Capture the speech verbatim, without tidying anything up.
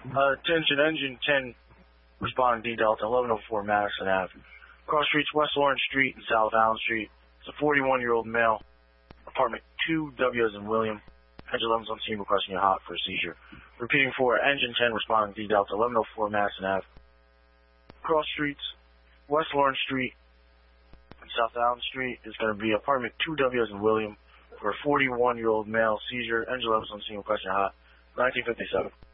Uh, attention, engine ten, responding D Delta, eleven oh four Madison Avenue. Cross streets, West Orange Street and South Allen Street. It's a forty-one-year-old male, apartment two, W as in William. Engine eleven's on scene requesting a hot for a seizure. Repeating for engine ten, responding D Delta, eleven oh four Madison Avenue. Cross streets, West Orange Street and South Allen Street is going to be apartment two, W as in William, for a forty-one-year-old male seizure. Engine eleven's on scene requesting a hot. nineteen fifty-seven.